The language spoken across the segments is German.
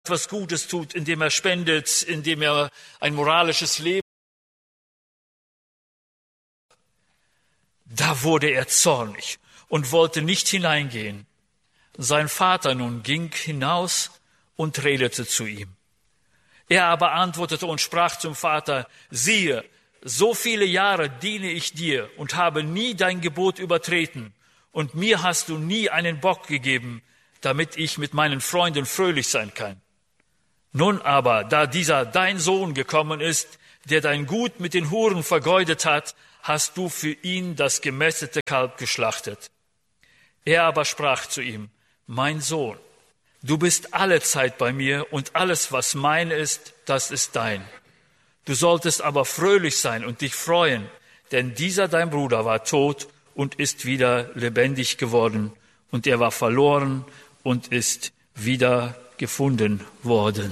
etwas Gutes tut, indem er spendet, indem er ein moralisches Leben. Da wurde er zornig und wollte nicht hineingehen. Sein Vater nun ging hinaus und redete zu ihm. Er aber antwortete und sprach zum Vater: Siehe, so viele Jahre diene ich dir und habe nie dein Gebot übertreten, und mir hast du nie einen Bock gegeben, damit ich mit meinen Freunden fröhlich sein kann. Nun aber, da dieser dein Sohn gekommen ist, der dein Gut mit den Huren vergeudet hat, hast du für ihn das gemästete Kalb geschlachtet. Er aber sprach zu ihm: Mein Sohn, du bist alle Zeit bei mir, und alles, was mein ist, das ist dein. Du solltest aber fröhlich sein und dich freuen, denn dieser dein Bruder war tot und ist wieder lebendig geworden, und er war verloren und ist wieder gefunden worden.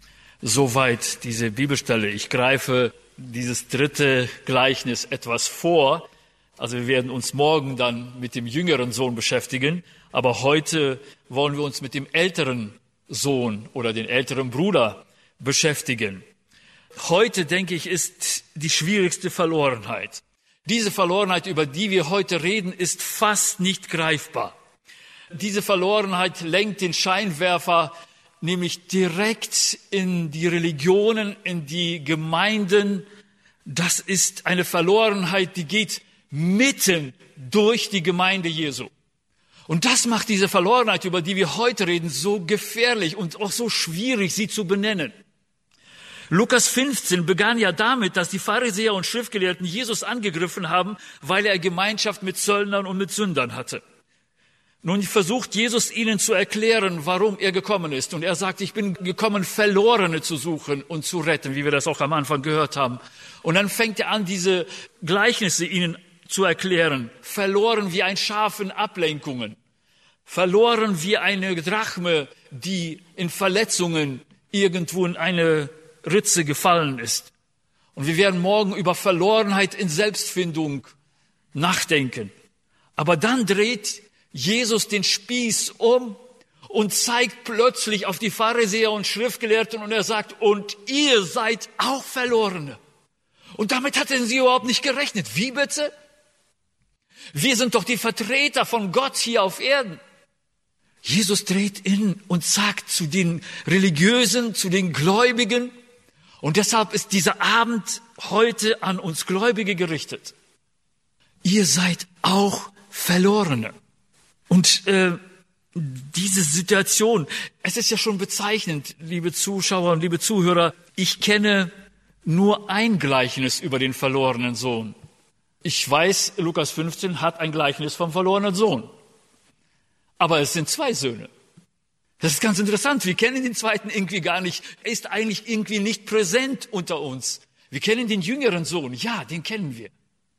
Soweit diese Bibelstelle. Ich greife dieses dritte Gleichnis etwas vor. Also wir werden uns morgen dann mit dem jüngeren Sohn beschäftigen, aber heute wollen wir uns mit dem älteren Sohn oder den älteren Bruder beschäftigen. Heute, denke ich, ist die schwierigste Verlorenheit. Diese Verlorenheit, über die wir heute reden, ist fast nicht greifbar. Diese Verlorenheit lenkt den Scheinwerfer nämlich direkt in die Religionen, in die Gemeinden. Das ist eine Verlorenheit, die geht mitten durch die Gemeinde Jesu. Und das macht diese Verlorenheit, über die wir heute reden, so gefährlich und auch so schwierig, sie zu benennen. Lukas 15 begann ja damit, dass die Pharisäer und Schriftgelehrten Jesus angegriffen haben, weil er Gemeinschaft mit Zöllnern und mit Sündern hatte. Nun versucht Jesus ihnen zu erklären, warum er gekommen ist. Und er sagt: Ich bin gekommen, Verlorene zu suchen und zu retten, wie wir das auch am Anfang gehört haben. Und dann fängt er an, diese Gleichnisse ihnen zu erklären. Verloren wie ein Schaf in Ablenkungen. Verloren wie eine Drachme, die in Verletzungen irgendwo in eine Ritze gefallen ist. Und wir werden morgen über Verlorenheit in Selbstfindung nachdenken. Aber dann dreht Jesus den Spieß um und zeigt plötzlich auf die Pharisäer und Schriftgelehrten und er sagt: Und ihr seid auch Verlorene. Und damit hatten sie überhaupt nicht gerechnet. Wie bitte? Wir sind doch die Vertreter von Gott hier auf Erden. Jesus dreht in und sagt zu den Religiösen, zu den Gläubigen, und deshalb ist dieser Abend heute an uns Gläubige gerichtet: Ihr seid auch Verlorene. Und diese Situation, es ist ja schon bezeichnend, liebe Zuschauer und liebe Zuhörer, ich kenne nur ein Gleichnis über den verlorenen Sohn. Ich weiß, Lukas 15 hat ein Gleichnis vom verlorenen Sohn. Aber es sind zwei Söhne. Das ist ganz interessant. Wir kennen den zweiten irgendwie gar nicht. Er ist eigentlich irgendwie nicht präsent unter uns. Wir kennen den jüngeren Sohn. Ja, den kennen wir.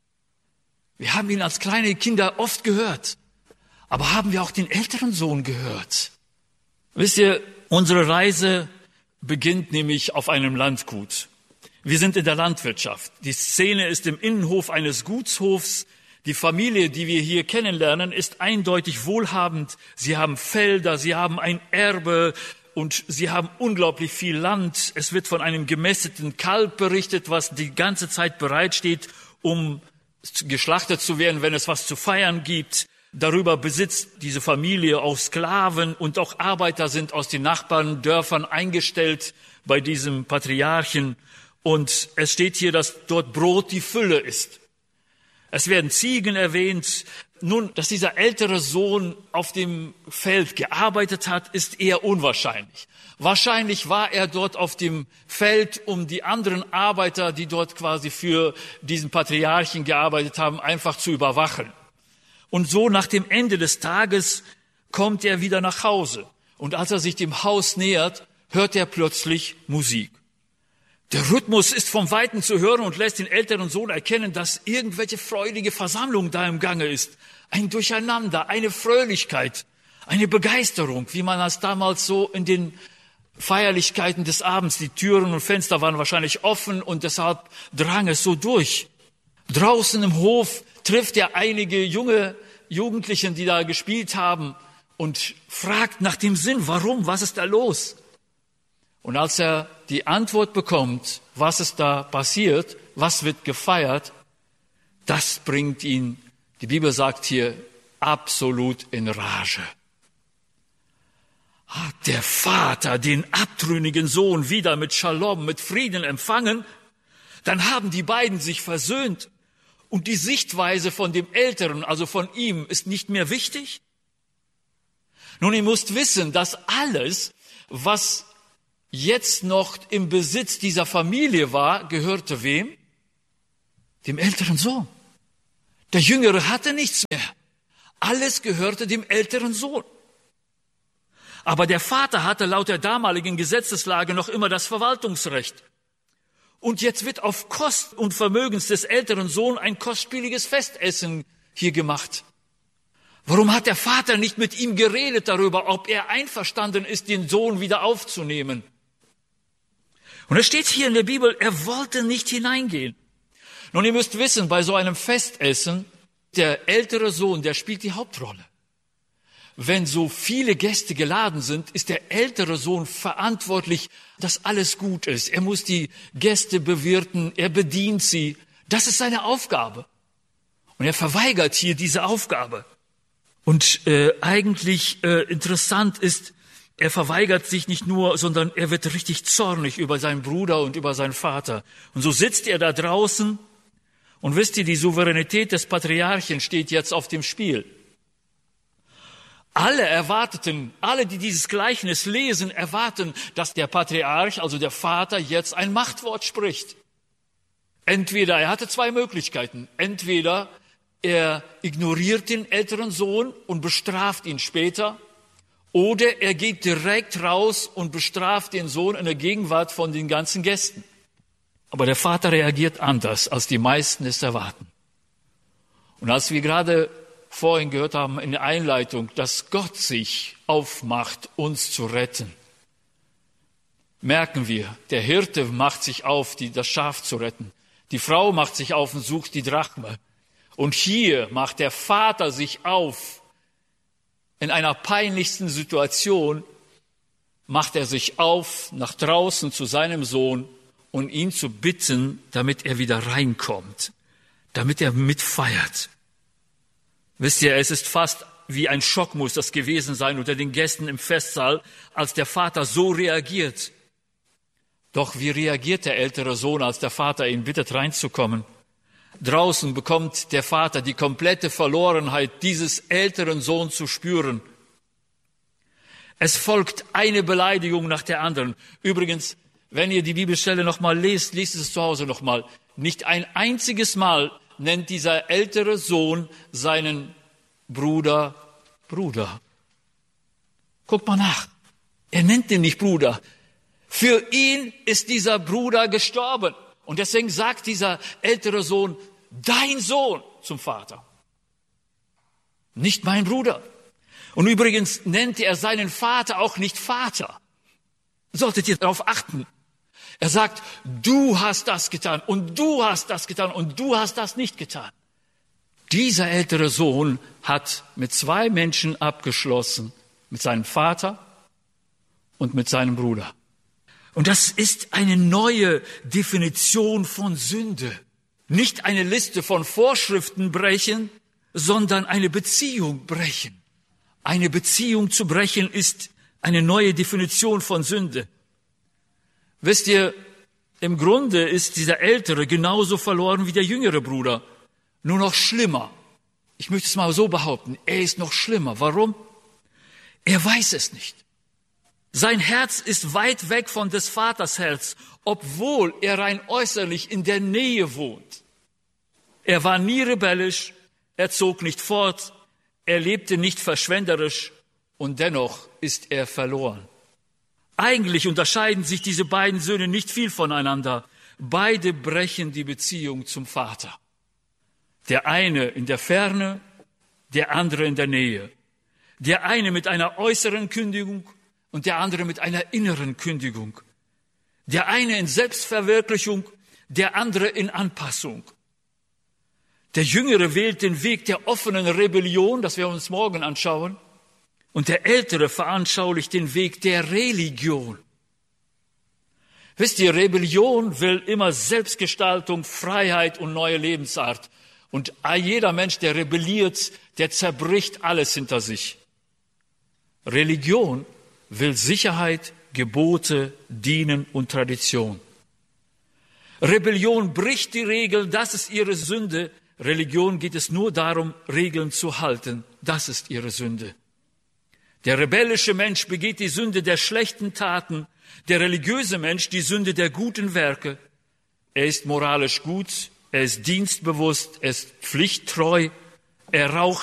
Wir haben ihn als kleine Kinder oft gehört. Aber haben wir auch den älteren Sohn gehört? Wisst ihr, unsere Reise beginnt nämlich auf einem Landgut. Wir sind in der Landwirtschaft. Die Szene ist im Innenhof eines Gutshofs. Die Familie, die wir hier kennenlernen, ist eindeutig wohlhabend. Sie haben Felder, sie haben ein Erbe und sie haben unglaublich viel Land. Es wird von einem gemästeten Kalb berichtet, was die ganze Zeit bereitsteht, um geschlachtet zu werden, wenn es was zu feiern gibt. Darüber besitzt diese Familie auch Sklaven und auch Arbeiter sind aus den Nachbarndörfern eingestellt bei diesem Patriarchen. Und es steht hier, dass dort Brot die Fülle ist. Es werden Ziegen erwähnt. Nun, dass dieser ältere Sohn auf dem Feld gearbeitet hat, ist eher unwahrscheinlich. Wahrscheinlich war er dort auf dem Feld, um die anderen Arbeiter, die dort quasi für diesen Patriarchen gearbeitet haben, einfach zu überwachen. Und so nach dem Ende des Tages kommt er wieder nach Hause. Und als er sich dem Haus nähert, hört er plötzlich Musik. Der Rhythmus ist vom Weiten zu hören und lässt den älteren Sohn erkennen, dass irgendwelche freudige Versammlung da im Gange ist. Ein Durcheinander, eine Fröhlichkeit, eine Begeisterung, wie man das damals so in den Feierlichkeiten des Abends, die Türen und Fenster waren wahrscheinlich offen und deshalb drang es so durch. Draußen im Hof trifft er einige junge Jugendlichen, die da gespielt haben und fragt nach dem Sinn, warum, was ist da los? Und als er die Antwort bekommt, was ist da passiert, was wird gefeiert, das bringt ihn, die Bibel sagt hier, absolut in Rage. Hat der Vater den abtrünnigen Sohn wieder mit Shalom, mit Frieden empfangen, dann haben die beiden sich versöhnt und die Sichtweise von dem Älteren, also von ihm, ist nicht mehr wichtig. Nun, ihr müsst wissen, dass alles, was jetzt noch im Besitz dieser Familie war, gehörte wem? Dem älteren Sohn. Der Jüngere hatte nichts mehr. Alles gehörte dem älteren Sohn. Aber der Vater hatte laut der damaligen Gesetzeslage noch immer das Verwaltungsrecht. Und jetzt wird auf Kosten und Vermögens des älteren Sohnes ein kostspieliges Festessen hier gemacht. Warum hat der Vater nicht mit ihm geredet darüber, ob er einverstanden ist, den Sohn wieder aufzunehmen? Und es steht hier in der Bibel, er wollte nicht hineingehen. Nun, ihr müsst wissen, bei so einem Festessen, der ältere Sohn, der spielt die Hauptrolle. Wenn so viele Gäste geladen sind, ist der ältere Sohn verantwortlich, dass alles gut ist. Er muss die Gäste bewirten, er bedient sie. Das ist seine Aufgabe. Und er verweigert hier diese Aufgabe. Und eigentlich interessant ist, er verweigert sich nicht nur, sondern er wird richtig zornig über seinen Bruder und über seinen Vater. Und so sitzt er da draußen und wisst ihr, die Souveränität des Patriarchen steht jetzt auf dem Spiel. Alle, die dieses Gleichnis lesen, erwarten, dass der Patriarch, also der Vater, jetzt ein Machtwort spricht. Entweder, er hatte zwei Möglichkeiten. Entweder er ignoriert den älteren Sohn und bestraft ihn später, oder er geht direkt raus und bestraft den Sohn in der Gegenwart von den ganzen Gästen. Aber der Vater reagiert anders, als die meisten es erwarten. Und als wir gerade vorhin gehört haben in der Einleitung, dass Gott sich aufmacht, uns zu retten, merken wir, der Hirte macht sich auf, das Schaf zu retten. Die Frau macht sich auf und sucht die Drachme. Und hier macht der Vater sich auf. In einer peinlichsten Situation macht er sich auf nach draußen zu seinem Sohn und ihn zu bitten, damit er wieder reinkommt, damit er mitfeiert. Wisst ihr, es ist fast wie ein Schock muss das gewesen sein unter den Gästen im Festsaal, als der Vater so reagiert. Doch wie reagiert der ältere Sohn, als der Vater ihn bittet, reinzukommen? Draußen bekommt der Vater die komplette Verlorenheit dieses älteren Sohns zu spüren. Es folgt eine Beleidigung nach der anderen. Übrigens, wenn ihr die Bibelstelle nochmal lest es zu Hause nochmal. Nicht ein einziges Mal nennt dieser ältere Sohn seinen Bruder Bruder. Guckt mal nach. Er nennt ihn nicht Bruder. Für ihn ist dieser Bruder gestorben. Und deswegen sagt dieser ältere Sohn, dein Sohn zum Vater. Nicht mein Bruder. Und übrigens nennt er seinen Vater auch nicht Vater. Solltet ihr darauf achten. Er sagt, du hast das getan und du hast das getan und du hast das nicht getan. Dieser ältere Sohn hat mit zwei Menschen abgeschlossen, mit seinem Vater und mit seinem Bruder. Und das ist eine neue Definition von Sünde. Nicht eine Liste von Vorschriften brechen, sondern eine Beziehung brechen. Eine Beziehung zu brechen ist eine neue Definition von Sünde. Wisst ihr, im Grunde ist dieser Ältere genauso verloren wie der jüngere Bruder, nur noch schlimmer. Ich möchte es mal so behaupten, er ist noch schlimmer. Warum? Er weiß es nicht. Sein Herz ist weit weg von des Vaters Herz, obwohl er rein äußerlich in der Nähe wohnt. Er war nie rebellisch, er zog nicht fort, er lebte nicht verschwenderisch und dennoch ist er verloren. Eigentlich unterscheiden sich diese beiden Söhne nicht viel voneinander. Beide brechen die Beziehung zum Vater. Der eine in der Ferne, der andere in der Nähe. Der eine mit einer äußeren Kündigung und der andere mit einer inneren Kündigung. Der eine in Selbstverwirklichung, der andere in Anpassung. Der Jüngere wählt den Weg der offenen Rebellion, das wir uns morgen anschauen, und der Ältere veranschaulicht den Weg der Religion. Wisst ihr, Rebellion will immer Selbstgestaltung, Freiheit und neue Lebensart. Und jeder Mensch, der rebelliert, der zerbricht alles hinter sich. Religion will Sicherheit, Gebote, Dienen und Tradition. Rebellion bricht die Regeln, das ist ihre Sünde. Religion geht es nur darum, Regeln zu halten. Das ist ihre Sünde. Der rebellische Mensch begeht die Sünde der schlechten Taten, der religiöse Mensch die Sünde der guten Werke. Er ist moralisch gut, er ist dienstbewusst, er ist pflichttreu, er raucht